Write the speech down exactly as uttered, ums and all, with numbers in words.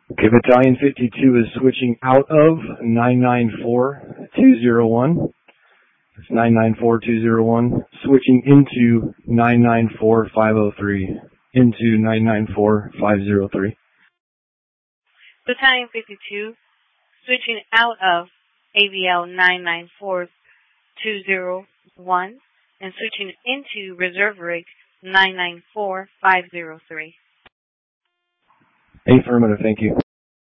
Okay, Battalion fifty-two is switching out of nine nine four two zero one. It's nine nine four two zero one, switching into nine nine four five zero three, into nine nine four five zero three. Battalion fifty-two, switching out of A V L nine nine four two zero one and switching into reserve rig nine nine four five zero three. Affirmative, thank you.